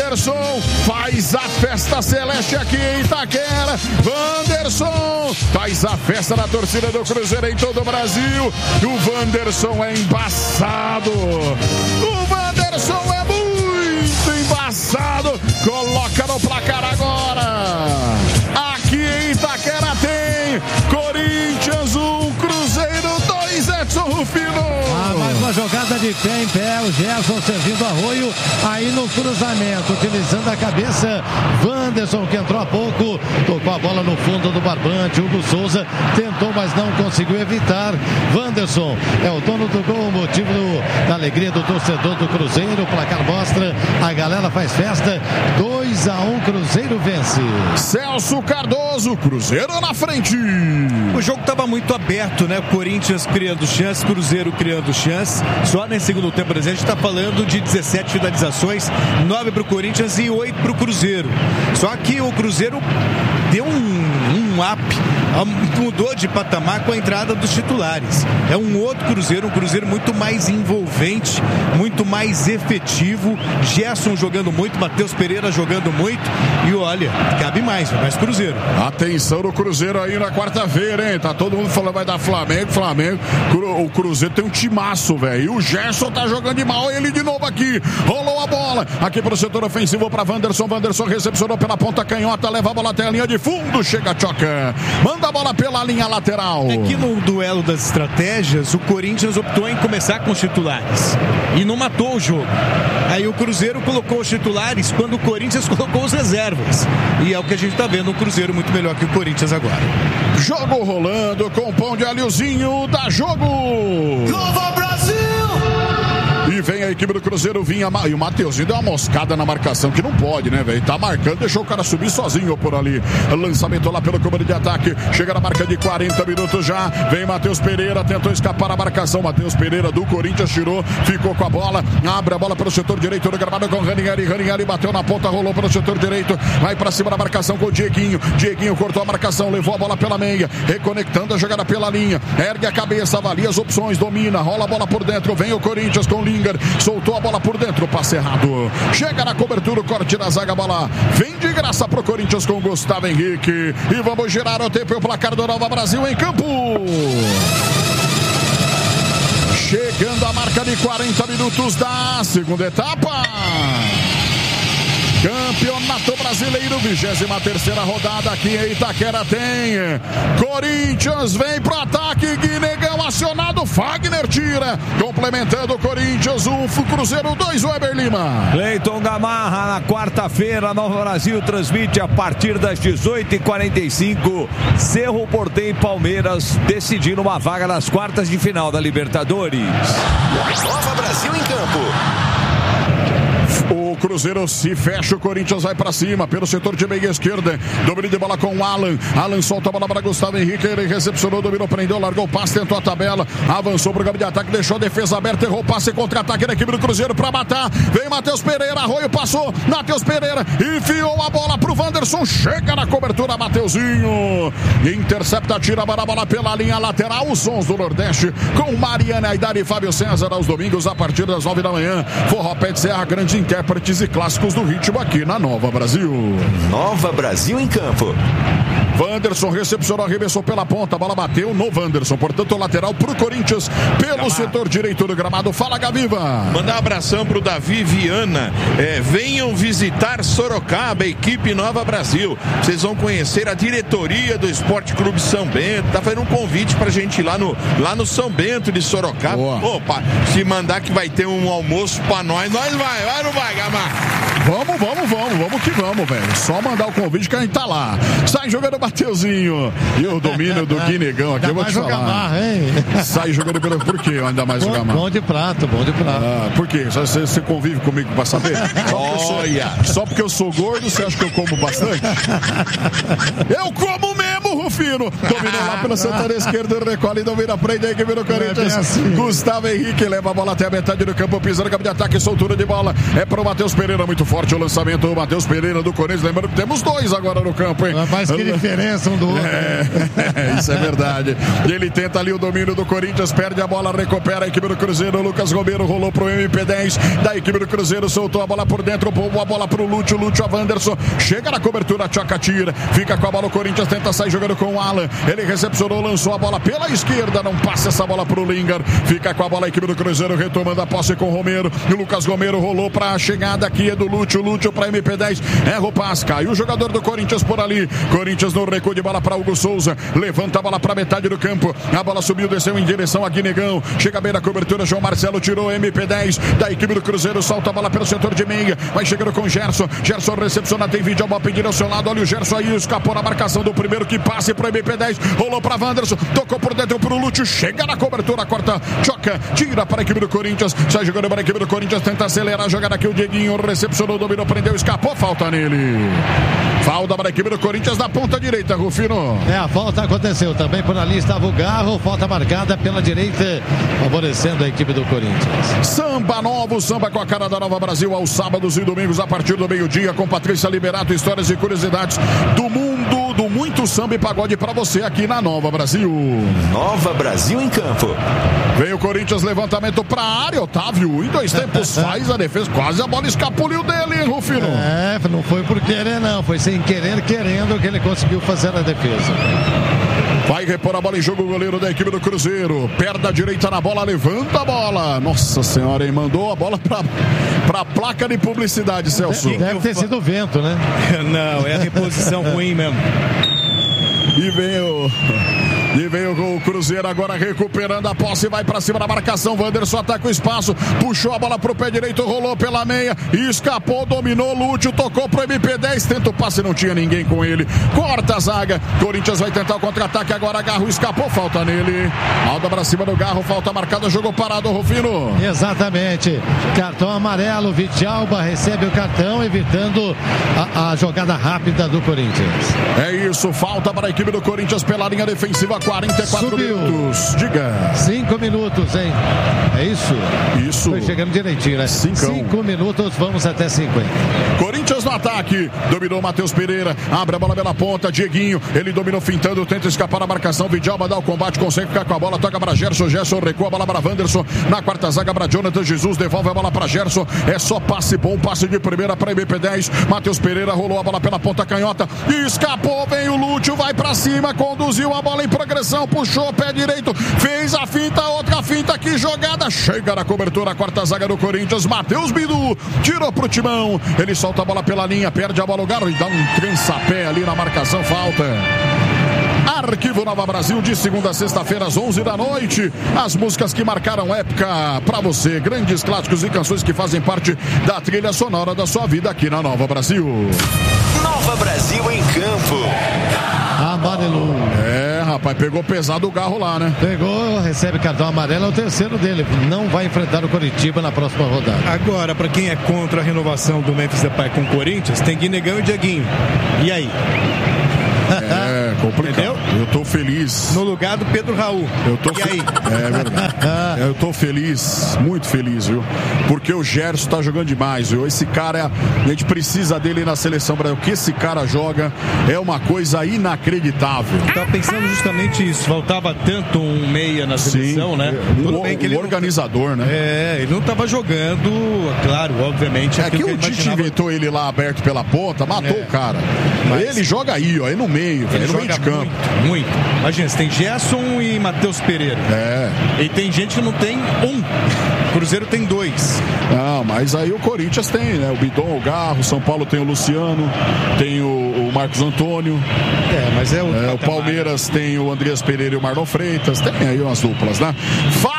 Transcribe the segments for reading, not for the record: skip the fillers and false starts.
Wanderson faz a festa celeste aqui em Itaquera. Wanderson faz a festa na torcida do Cruzeiro em todo o Brasil. O Wanderson é embaçado. O Wanderson é muito embaçado. Coloca no placar agora. Aqui em Itaquera tem Corinthians 1, Cruzeiro 2, Edson Rufino. Mais uma jogada de pé em pé, o Gerson servindo arroio aí no cruzamento, utilizando a cabeça. Wanderson, que entrou há pouco, tocou a bola no fundo do barbante. Hugo Souza tentou, mas não conseguiu evitar. Wanderson é o dono do gol, motivo da alegria do torcedor do Cruzeiro. O placar mostra, a galera faz festa. 2-1, Cruzeiro vence. Celso Cardoso, Cruzeiro na frente. O jogo estava muito aberto, né? Corinthians criando chance, Cruzeiro criando chance. Só nesse segundo tempo, por exemplo, a gente está falando de 17 finalizações, 9 para o Corinthians e 8 para o Cruzeiro. Só que o Cruzeiro deu um up, mudou de patamar com a entrada dos titulares. É um outro Cruzeiro, um Cruzeiro muito mais envolvente, muito mais efetivo. Gerson jogando muito, Matheus Pereira jogando muito. E olha, cabe mais Cruzeiro. Atenção no Cruzeiro aí na quarta-feira, hein? Tá todo mundo falando vai dar Flamengo. O Cruzeiro tem um timaço, velho. E o Gerson tá jogando de mal, ele de novo aqui. Rolou a bola aqui pro setor ofensivo pra Wanderson. Wanderson recepcionou pela ponta canhota, leva a bola até a linha de fundo, chega Tchoca. Manda a bola pela linha lateral. Aqui no duelo das estratégias, o Corinthians optou em começar com os titulares e não matou o jogo. Aí o Cruzeiro colocou os titulares quando o Corinthians colocou os reservas. E é o que a gente tá vendo, um Cruzeiro muito melhor que o Corinthians agora. Jogo rolando com o pão de alhozinho, dá jogo! Nova Brasil! E vem a equipe do Cruzeiro, e o Mateuzinho deu uma moscada na marcação, que não pode, né, velho? Tá marcando, deixou o cara subir sozinho por ali. Lançamento lá pelo comando de ataque, chega na marca de 40 minutos já. Vem Matheus Pereira, tentou escapar da marcação. Matheus Pereira do Corinthians tirou, ficou com a bola, abre a bola pelo setor direito do gramado com Ranieri. Ranieri bateu na ponta, rolou pelo setor direito, vai pra cima da marcação com o Dieguinho. Dieguinho cortou a marcação, levou a bola pela meia, reconectando a jogada pela linha, ergue a cabeça, avalia as opções, domina, rola a bola por dentro, vem o Corinthians com Lima. Soltou a bola por dentro, passe errado. Chega na cobertura, o corte na zaga, a bola vem de graça pro Corinthians com Gustavo Henrique. E vamos girar o tempo e o placar do Nova Brasil em campo. Chegando a marca de 40 minutos da segunda etapa. Campeonato Brasileiro, 23ª rodada aqui em Itaquera tem Corinthians, vem pro ataque, Guinegão acionado, Fagner tira, complementando o Corinthians, 1, Cruzeiro 2, Weber Lima. Cleiton Gamarra na quarta-feira, Nova Brasil transmite a partir das 18h45, Cerro Porteño e Palmeiras decidindo uma vaga nas quartas de final da Libertadores. Nova Brasil em campo. O Cruzeiro se fecha, o Corinthians vai pra cima, pelo setor de meia esquerda, domínio de bola com o Alan solta a bola para Gustavo Henrique, ele recepcionou, dominou, prendeu, largou o passe, tentou a tabela, avançou pro campo de ataque, deixou a defesa aberta, errou o passe, contra-ataque da equipe do Cruzeiro pra matar, vem Matheus Pereira, Arroio passou, Matheus Pereira, enfiou a bola pro Wanderson, chega na cobertura, Mateuzinho, intercepta, tira a bola pela linha lateral, os sons do Nordeste, com Mariana Aidar e Fábio César, aos domingos, a partir das 9 da manhã, Forró Pet Serra, grandes intérpretes e clássicos do ritmo aqui na Nova Brasil. Nova Brasil em campo. Wanderson recepcionou, arremessou pela ponta, a bola bateu no Wanderson, portanto lateral pro Corinthians, pelo setor direito do gramado. Fala, Gaviva. Mandar um abração pro Davi Viana, venham visitar Sorocaba, equipe Nova Brasil, vocês vão conhecer a diretoria do Esporte Clube São Bento, tá fazendo um convite pra gente ir lá no São Bento de Sorocaba. Boa. Opa, se mandar que vai ter um almoço pra nós vai ou não vai, Gamar? Vamos que vamos, velho. Só mandar o convite que a gente tá lá. Sai jogando o Mateuzinho. E o domínio do Guinegão aqui, eu vou te falar. Gamarra, hein? Sai jogando pelo... Por que ainda mais o Gamarra? Bom de prato. Por quê? Você convive comigo pra saber? Só porque eu sou gordo, você acha que eu como bastante? Eu como mesmo, Rufino. Dominou lá pelo setor esquerdo, recolhe, domina, prende a equipe do Corinthians. Assim. Gustavo Henrique leva a bola até a metade do campo, pisando no campo de ataque, soltura de bola. É pro Matheus Pereira, muito forte o lançamento. O Matheus Pereira do Corinthians, lembrando que temos 2 agora no campo, hein? Mas que diferença um do outro. Isso é verdade. Ele tenta ali o domínio do Corinthians, perde a bola, recupera a equipe do Cruzeiro. O Lucas Romero rolou pro MP10 da equipe do Cruzeiro, soltou a bola por dentro, boa bola pro Lúcio a Wanderson, chega na cobertura, Tchoca tira, fica com a bola o Corinthians, tenta sair jogando com o Alan, ele recepcionou, lançou a bola pela esquerda, não passa essa bola pro Lingard, fica com a bola a equipe do Cruzeiro, retomando a posse com o Romero, e o Lucas Romero rolou pra chegada aqui, é do Lúcio pra MP10, erra o passe, caiu o jogador do Corinthians por ali, Corinthians no recuo de bola pra Hugo Souza, levanta a bola pra metade do campo, a bola subiu, desceu em direção a Guinegão, chega bem na cobertura, João Marcelo tirou MP10 da equipe do Cruzeiro, solta a bola pelo setor de meia, vai chegando com o Gerson recepciona, tem vídeo, a bola pedindo ao seu lado, olha o Gerson aí, escapou na marcação do primeiro que passe pro MP10, rolou pra Wanderson, tocou por dentro pro Lúcio, chega na cobertura, corta, choca, tira para a equipe do Corinthians, sai jogando para a equipe do Corinthians, tenta acelerar a jogada aqui, o Dieguinho recepcionou, dominou, prendeu, escapou, falta nele. Falta para a equipe do Corinthians na ponta direita, Rufino. A falta aconteceu também, por ali estava o Garro, falta marcada pela direita, favorecendo a equipe do Corinthians. Samba novo, samba com a cara da Nova Brasil, aos sábados e domingos a partir do meio-dia, com Patrícia Liberato, histórias e curiosidades do mundo do muito samba e pagode para você aqui na Nova Brasil. Nova Brasil em campo. Vem o Corinthians, levantamento para a área, Otávio, em 2 tempos faz a defesa, quase a bola escapuliu dele, hein, Rufino? Não foi por querer não, foi sem querer, querendo que ele conseguiu fazer a defesa. Vai repor a bola em jogo o goleiro da equipe do Cruzeiro. Perna direita na bola, levanta a bola. Nossa senhora, hein? Mandou a bola pra placa de publicidade, Celso. Deve ter sido o vento, né? Não, é a reposição ruim mesmo. E veio o Cruzeiro agora recuperando a posse, vai pra cima da marcação, Wanderson ataca o espaço, puxou a bola pro pé direito, rolou pela meia, escapou, dominou, Lúcio, tocou pro MP10, tenta o passe, não tinha ninguém com ele, corta a zaga, Corinthians vai tentar o contra-ataque, agora Garro escapou, falta nele, Alda pra cima do Garro, falta marcada, jogou parado, Rufino. Exatamente, cartão amarelo, Vidalba recebe o cartão, evitando a jogada rápida do Corinthians. É isso, falta para a equipe do Corinthians pela linha defensiva, 44 minutos. Diga. 5 minutos, hein? É isso? Isso. Foi chegando direitinho, né? 5 minutos, vamos até 50. Corinthians no ataque. Dominou Matheus Pereira. Abre a bola pela ponta. Dieguinho. Ele dominou fintando. Tenta escapar da marcação. Vidalba dá o combate. Consegue ficar com a bola. Toca para Gerson. Gerson recua a bola para Wanderson. Na quarta zaga para Jonathan Jesus. Devolve a bola para Gerson. É só passe bom. Passe de primeira para MP10. Matheus Pereira rolou a bola pela ponta canhota. Escapou. Vem o Lúcio. Vai para cima. Conduziu a bola em progressão, puxou o pé direito, fez a finta, outra finta, que jogada, chega na cobertura, a quarta zaga do Corinthians, Matheus Bidu, tirou pro Timão, ele solta a bola pela linha, perde a bola o Garro e dá um trança-pé ali na marcação, falta. Arquivo Nova Brasil, de segunda a sexta-feira às 11 da noite. As músicas que marcaram época pra você. Grandes clássicos e canções que fazem parte da trilha sonora da sua vida aqui na Nova Brasil. Nova Brasil em campo. Amarelo. Rapaz, pegou pesado o Garro lá, né? Pegou, recebe cartão amarelo, é o terceiro dele. Não vai enfrentar o Coritiba na próxima rodada. Agora, pra quem é contra a renovação do Memphis Depay com o Corinthians, tem Guinegão e Dieguinho. E aí? É complicado. Entendeu? Eu tô feliz. No lugar do Pedro Raul. E aí? É verdade. Eu tô feliz, muito feliz, viu? Porque o Gerson tá jogando demais, viu? Esse cara, a gente precisa dele na seleção brasileira. O que esse cara joga é uma coisa inacreditável. Eu tava pensando justamente isso. Faltava tanto um meia na seleção, né? Tudo bem que ele organizador, né? Ele não tava jogando, claro, obviamente. É que o Tite inventou ele lá aberto pela ponta, matou o cara. Mas ele joga aí, ó, aí no meio, velho, no meio de campo. Muito. Imagina, você tem Gerson e Matheus Pereira. E tem gente que não tem um. O Cruzeiro tem 2. Não, mas aí o Corinthians tem, né? O Bidon, o Garro, São Paulo tem o Luciano, tem o Marcos Antônio. Mas o Palmeiras tem o Andreas Pereira e o Marlon Freitas. Tem aí umas duplas, né? Falta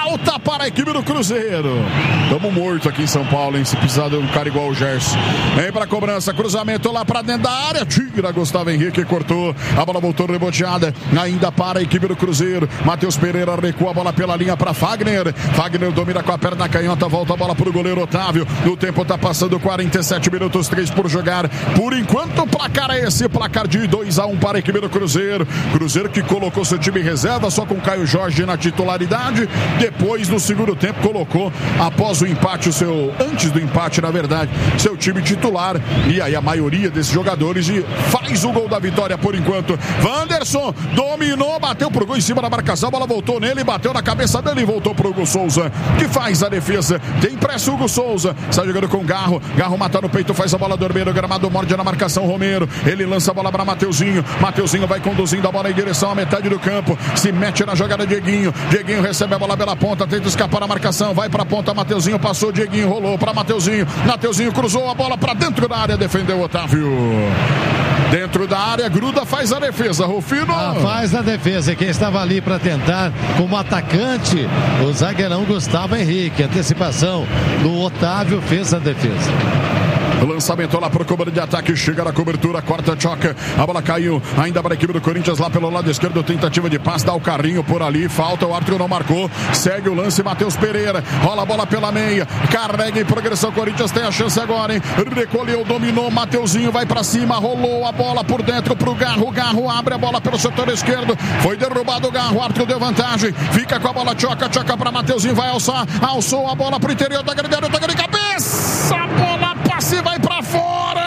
para a equipe do Cruzeiro. Tamo morto aqui em São Paulo, hein? Se precisar de um cara igual o Gerson. Vem pra cobrança, cruzamento lá pra dentro da área. Tira Gustavo Henrique, cortou. A bola voltou reboteada. Ainda para a equipe do Cruzeiro. Matheus Pereira recua a bola pela linha pra Fagner. Fagner domina com a perna canhota. Volta a bola pro goleiro Otávio. O tempo tá passando 47 minutos, 3 por jogar. Por enquanto o placar é esse. Placar de 2-1 para a equipe do Cruzeiro. Cruzeiro que colocou seu time em reserva só com Caio Jorge na titularidade. Depois, no segundo tempo, colocou, após o empate, antes do empate, na verdade, seu time titular. E aí a maioria desses jogadores faz o gol da vitória por enquanto. Wanderson dominou, bateu pro gol em cima da marcação. A bola voltou nele, bateu na cabeça dele e voltou pro Hugo Souza, que faz a defesa. Tem pressa o Hugo Souza. Está jogando com Garro. Garro mata no peito, faz a bola dormir. O gramado morde na marcação. Romero. Ele lança a bola para Mateuzinho. Mateuzinho vai conduzindo a bola em direção à metade do campo. Se mete na jogada Dieguinho. Dieguinho recebe a bola pela ponta, tenta escapar a marcação. Vai pra ponta, Mateuzinho passou. Dieguinho rolou para Mateuzinho. Mateuzinho cruzou a bola para dentro da área. Defendeu o Otávio. Dentro da área, gruda, faz a defesa, Rufino. Faz a defesa. Quem estava ali para tentar como atacante, o zagueirão Gustavo Henrique. Antecipação do Otávio, fez a defesa. O lançamento lá pro cobertura de ataque, chega na cobertura, corta, choca, a bola caiu, ainda para a equipe do Corinthians lá pelo lado esquerdo, tentativa de passe, dá o carrinho por ali, falta, o árbitro não marcou, segue o lance, Matheus Pereira, rola a bola pela meia, carrega em progressão, Corinthians tem a chance agora, hein, recolheu, dominou, Mateuzinho vai pra cima, rolou a bola por dentro pro Garro, Garro abre a bola pelo setor esquerdo, foi derrubado o Garro, o árbitro deu vantagem, fica com a bola, choca pra Mateuzinho, vai alçar, alçou a bola pro interior da grande área, toca de cabeça, a bola passa e vai pra fora,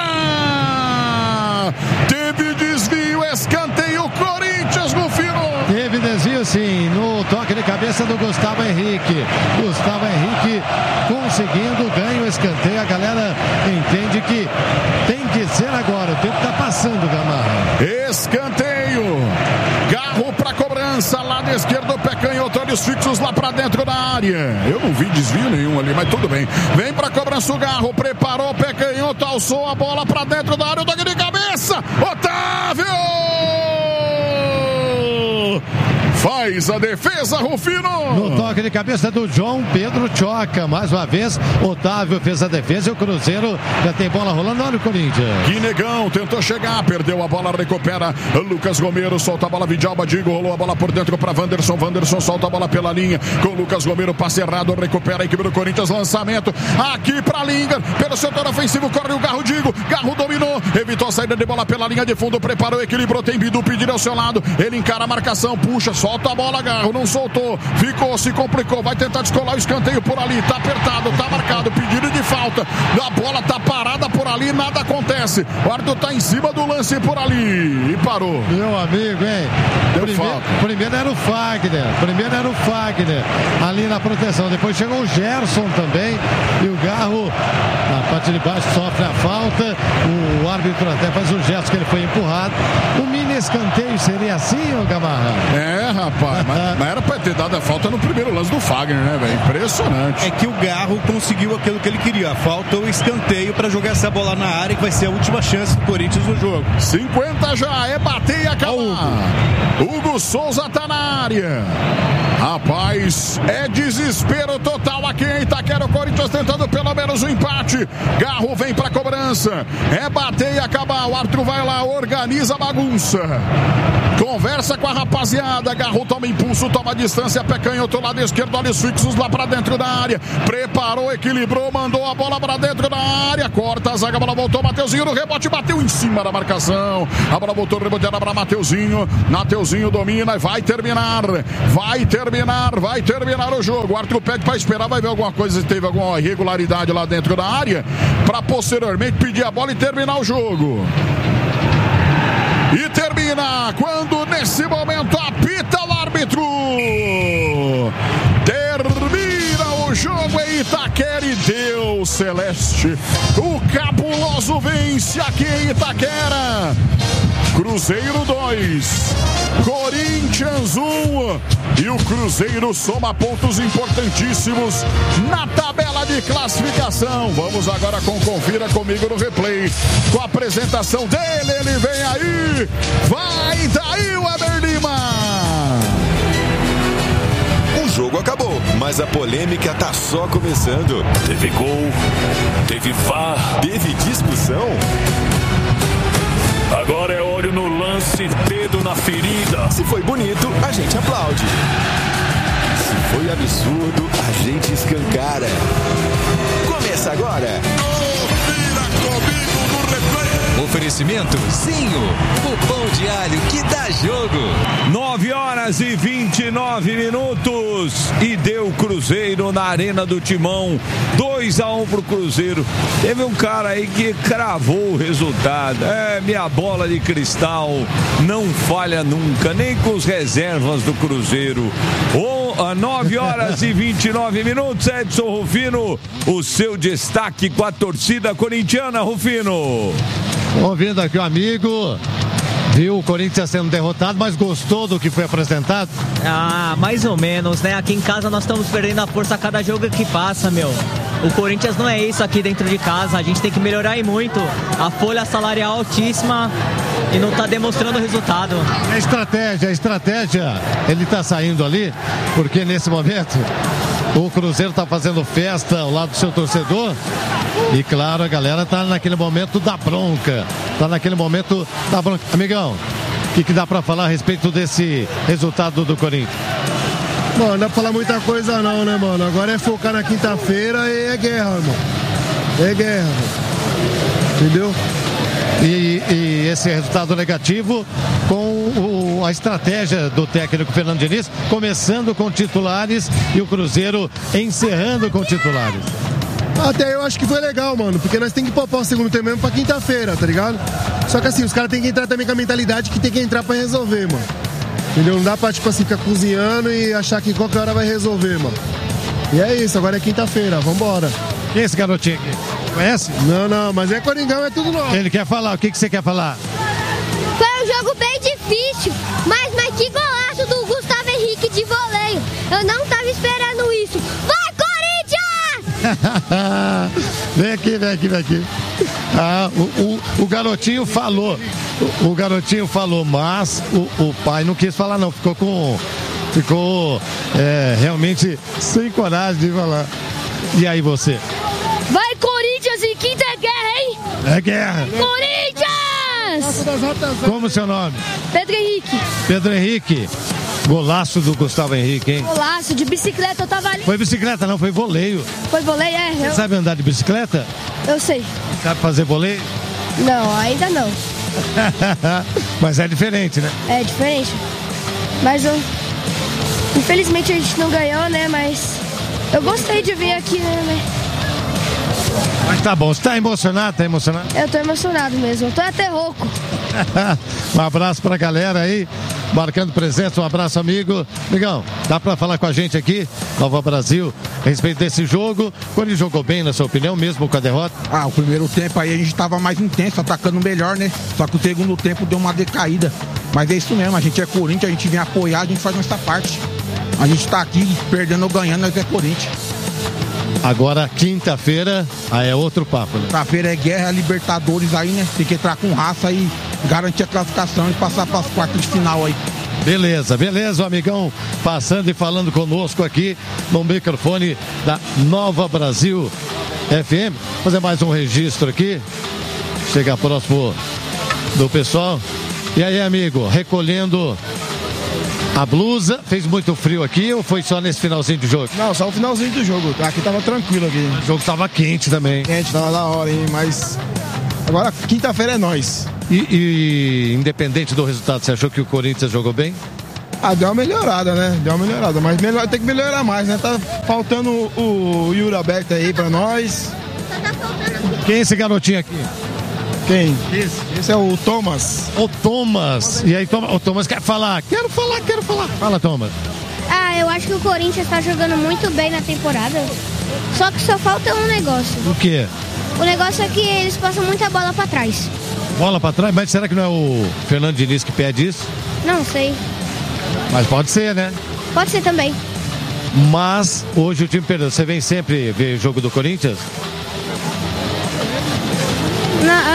teve desvio, escanteio, Corinthians no final. Teve desvio sim, no toque de cabeça do Gustavo Henrique. Gustavo Henrique conseguindo, ganha o escanteio, a galera entende que tem que ser agora, o tempo tá passando, Gamarra. Escanteio, Garro pra cobrança, lado esquerdo, pé canhoto, olhos fixos lá pra dentro da área. Eu não vi desvio nenhum ali, mas tudo bem. Vem pra cobrança o Garro, preparou o pé canhoto, alçou a bola pra dentro da área, o toque de cabeça, Otávio! Faz a defesa, Rufino. No toque de cabeça do João Pedro Choca. Mais uma vez, Otávio fez a defesa e o Cruzeiro já tem bola rolando. Olha o Corinthians. Que negão, tentou chegar, perdeu a bola, recupera. Lucas Romero solta a bola, Vidalba Digo, rolou a bola por dentro para Wanderson. Wanderson solta a bola pela linha com o Lucas Romero, passe errado, recupera a equipe do Corinthians. Lançamento aqui para Lingard, pelo setor ofensivo, corre o Garro Digo. Garro dominou, evitou a saída de bola pela linha de fundo, preparou, equilibrou, tem Bidu pedindo ao seu lado. Ele encara a marcação, puxa, solta a bola, Garro, não soltou, ficou, se complicou, vai tentar descolar o escanteio por ali, tá apertado, tá marcado, pedido de falta, a bola tá parada por ali, nada acontece, o árbitro tá em cima do lance por ali e parou. Meu amigo, hein? Primeiro era o Fagner, ali na proteção, depois chegou o Gerson também, e o Garro na parte de baixo sofre a falta, o árbitro até faz o gesto que ele foi empurrado. O mini escanteio seria assim, ô Gamarra? É, rapaz, mas era pra ter dado a falta no primeiro lance do Fagner, né, velho? Impressionante. É que o Garro conseguiu aquilo que ele queria, a falta ou escanteio pra jogar essa bola na área, que vai ser a última chance do Corinthians no jogo. 50 já, é bater e acabar. Hugo Souza tá na área. Rapaz, é desespero total aqui em Itaquera, o Corinthians tentando pelo menos um empate. Garro vem pra cobrança, é bater e acabar, o árbitro vai lá, organiza a bagunça, conversa com a rapaziada. Garro toma impulso, toma distância, pé canhoto, lado esquerdo, olhos fixos lá pra dentro da área, preparou, equilibrou, mandou a bola pra dentro da área, corta a zaga, a bola voltou, Mateuzinho no rebote, bateu em cima da marcação, a bola voltou reboteada pra Mateuzinho, Mateuzinho domina e vai terminar o jogo. O árbitro pede para esperar, vai ver alguma coisa, se teve alguma irregularidade lá dentro da área, para posteriormente pedir a bola e terminar o jogo. E termina quando nesse momento apita o árbitro. Termina o jogo em Itaquera e Deus Celeste. O cabuloso vence aqui em Itaquera. Cruzeiro 2, Corinthians 1, e o Cruzeiro soma pontos importantíssimos na tabela de classificação. Vamos agora confira comigo no replay, com a apresentação dele, ele vem aí, vai daí o Eber Lima. O jogo acabou, mas a polêmica tá só começando. Teve gol, teve VAR, teve discussão. Agora é olho no lance, dedo na ferida. Se foi bonito, a gente aplaude. Se foi absurdo, a gente escancara. Começa agora. Oferecimento Zinho, o pão de alho que dá jogo. 9h29 e deu Cruzeiro na Arena do Timão, 2-1 pro Cruzeiro. Teve um cara aí que cravou o resultado. Minha bola de cristal não falha nunca, nem com os reservas do Cruzeiro. 9h29, Edson Rufino, o seu destaque com a torcida corintiana, Rufino. Ouvindo aqui o amigo, viu o Corinthians sendo derrotado, mas gostou do que foi apresentado? Mais ou menos, né? Aqui em casa nós estamos perdendo a força a cada jogo que passa, meu. O Corinthians não é isso aqui dentro de casa, a gente tem que melhorar e muito. A folha salarial altíssima e não está demonstrando o resultado. A estratégia, ele está saindo ali, porque nesse momento o Cruzeiro está fazendo festa ao lado do seu torcedor. E claro, a galera tá naquele momento da bronca. Amigão, o que dá pra falar a respeito desse resultado do Corinthians? Bom, não dá pra falar muita coisa não, né, mano? Agora é focar na quinta-feira e é guerra, irmão. É guerra. Entendeu? E esse resultado negativo com a estratégia do técnico Fernando Diniz, começando com titulares e o Cruzeiro encerrando com titulares. Até eu acho que foi legal, mano, porque nós temos que poupar o segundo tempo mesmo pra quinta-feira, tá ligado? Só que assim, os caras têm que entrar também com a mentalidade que tem que entrar pra resolver, mano. Entendeu? Não dá pra, tipo assim, ficar cozinhando e achar que qualquer hora vai resolver, mano. E é isso, agora é quinta-feira, vambora. Quem é esse garotinho aqui? Conhece? Não, mas é Coringão, é tudo novo. Ele quer falar, o que você quer falar? Foi um jogo bem difícil, mas que golaço do Gustavo Henrique de voleio. Eu não tava esperando isso. Vai, Corinthians! Vem aqui. O garotinho falou. O garotinho falou, mas o pai não quis falar não. Ficou realmente sem coragem de falar. E aí você? Vai, Corinthians, e quinta é guerra, hein? É guerra. Corinthians! Como o seu nome? Pedro Henrique. Golaço do Gustavo Henrique, hein? Golaço, de bicicleta, eu tava ali. Foi bicicleta, não, foi voleio. Foi voleio, Você sabe andar de bicicleta? Eu sei. Sabe fazer voleio? Não, ainda não. Mas é diferente, né? É diferente. Mas infelizmente a gente não ganhou, né? Mas eu gostei de vir aqui, né? Mas tá bom, você tá emocionado? Eu tô emocionado mesmo, eu tô até rouco. Um abraço pra galera aí, marcando presença, um abraço, amigo. Amigão, dá pra falar com a gente aqui, Nova Brasil, a respeito desse jogo? Quando ele jogou bem, na sua opinião, mesmo com a derrota? O primeiro tempo aí a gente tava mais intenso, atacando melhor, né? Só que o segundo tempo deu uma decaída. Mas é isso mesmo, a gente é Corinthians, a gente vem apoiar, a gente faz nossa parte. A gente tá aqui perdendo ou ganhando, nós é Corinthians. Agora, quinta-feira, aí é outro papo, né? Quinta-feira é guerra, Libertadores aí, né? Tem que entrar com raça e garantir a classificação e passar para as quartas de final aí. Beleza, o amigão passando e falando conosco aqui no microfone da Nova Brasil FM. Fazer mais um registro aqui. Chegar próximo do pessoal. E aí, amigo, recolhendo a blusa. Fez muito frio aqui ou foi só nesse finalzinho do jogo? Não, só o finalzinho do jogo. Aqui tava tranquilo aqui. O jogo tava quente também. Quente, tava da hora, hein? Mas agora quinta-feira é nós. E independente do resultado, você achou que o Corinthians jogou bem? Deu uma melhorada, né? Mas tem que melhorar mais, né? Tá faltando o Yuri aberto aí pra nós. Quem é esse garotinho aqui? Quem? Esse é o Thomas. O Thomas. E aí, o Thomas quer falar. Quero falar. Fala, Thomas. Eu acho que o Corinthians tá jogando muito bem na temporada. Só que só falta um negócio. O quê? O negócio é que eles passam muita bola pra trás. Bola pra trás? Mas será que não é o Fernando Diniz que pede isso? Não sei. Mas pode ser, né? Pode ser também. Mas hoje o time perdeu. Você vem sempre ver o jogo do Corinthians? Não.